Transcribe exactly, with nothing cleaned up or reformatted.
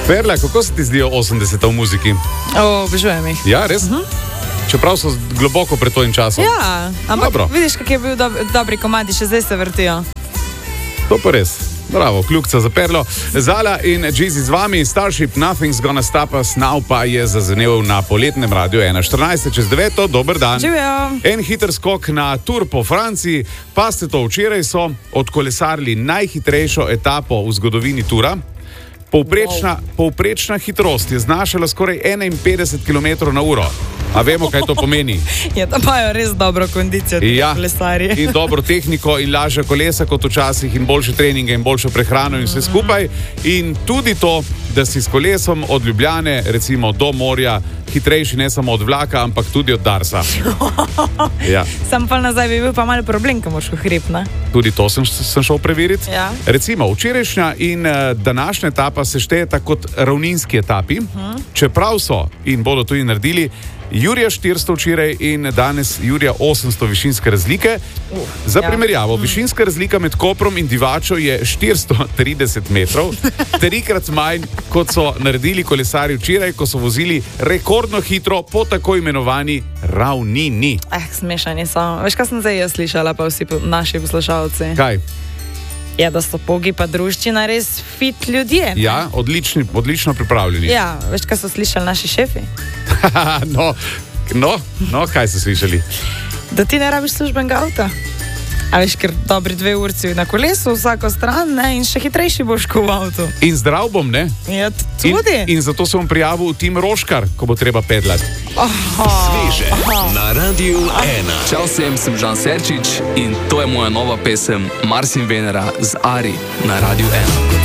Perla, kako se ti zdijo osemdeseta v muziki? Obožujem jih. Ja, res? Uh-huh. Čeprav so globoko pred tvojim časom. Ja, ampak Dobro. Vidiš, kak je bil dob dobri komadi, še zdaj se vrtijo. To pa res. Bravo, kljukca za Perlo. Zala in Jeezy z vami, Starship Nothing's Gonna Stop Us Now pa je zazeneval na poletnem radiju ena štirinajst čez deveto. Dober dan. Živijo. En hiter skok na tur po Franciji, pa ste to včeraj so odkolesarili najhitrejšo etapo v zgodovini tura. Povprečna, wow. povprečna hitrost je znašala skoraj enainpetdeset kilometrov na uro. A vemo, kaj to pomeni? Ja, da imajo res dobro kondicijo ti ja, kolesarji. In dobro tehniko in lažja kolesa kot včasih in boljše treninge in boljšo prehrano in vse skupaj. In tudi to, da si s kolesom od Ljubljane, recimo do morja, hitrejši ne samo od vlaka, ampak tudi od Darsa. Ja. Sam pa nazaj bi bil pa malo problem, ko moš v hrib, ne? Tudi to sem, sem šel preveriti. Ja. Recimo, včerajšnja in uh, današnja etapa se štejeta kot ravninski etapi, uh-huh. čeprav so in bodo to in naredili Jurija štiristo včeraj in danes Jurija osemsto višinske razlike. Uh, Za ja. primerjavo, višinska razlika med Koprom in Divačo je štiristo trideset metrov, trikrat manj, kot so naredili kolesarji včeraj, ko so vozili rekordno hitro po tako imenovani ravnini. Eh, smešanje so. Veš, kaj sem zdaj jaz slišala, pa vsi po, naši poslušalci? Kaj? Ja, da so pogi pa druščina res fit ljudje. Ja, odlični, odlično pripravljeni. Ja, veš, kaj so slišali naši šefi? no, no, no, kaj so slišali? Da ti ne rabiš službenega avta. A veš, ker dobri dve urci na kolesu, vsako stran, ne, in še hitrejši boš kot v avtu. In zdrav bom, ne? Ja, tudi. In, in zato se bom prijavil v tim Roškar, ko bo treba pedlati. Sveže na Radiu ena. Čau vsem, sem Žan Serčič in to je moja nova pesem Mars in Venera z Ari na Radiu ena.